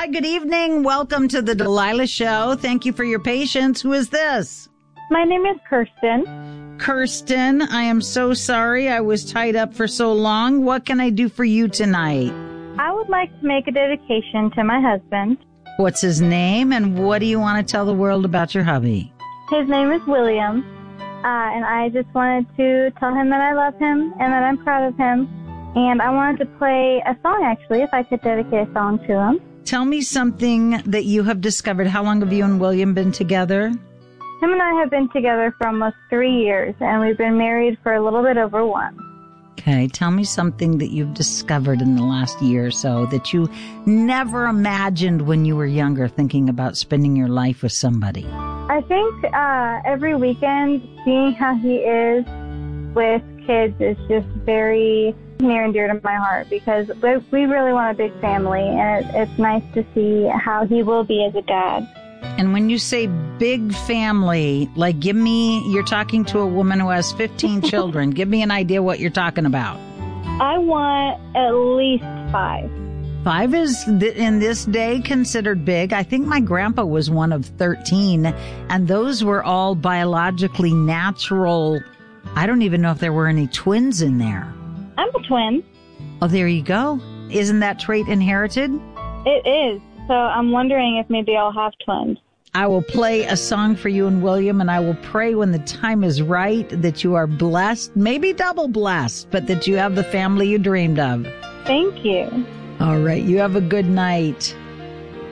good evening. Welcome to the Delilah Show. Thank you for your patience. Who is this? My name is Kirsten. Kirsten, I am so sorry I was tied up for so long. What can I do for you tonight? I would like to make a dedication to my husband. What's his name, and what do you want to tell the world about your hubby? His name is William, and I just wanted to tell him that I love him and that I'm proud of him. And I wanted to play a song, actually, if I could dedicate a song to him. Tell me something that you have discovered. How long have you and William been together? Him and I have been together for almost 3 years, and we've been married for a little bit over 1. Okay, tell me something that you've discovered in the last year or so that you never imagined when you were younger, thinking about spending your life with somebody. I think every weekend, seeing how he is with kids is just very near and dear to my heart, because we really want a big family, and it's nice to see how he will be as a dad. And when you say big family, like you're talking to a woman who has 15 children. Give me an idea what you're talking about. I want at least 5. 5 is, in this day, considered big. I think my grandpa was one of 13, and those were all biologically natural. I don't even know if there were any twins in there. I'm a twin. Oh, there you go. Isn't that trait inherited? It is. So I'm wondering if maybe I'll have twins. I will play a song for you and William, and I will pray when the time is right that you are blessed, maybe double blessed, but that you have the family you dreamed of. Thank you. All right. You have a good night.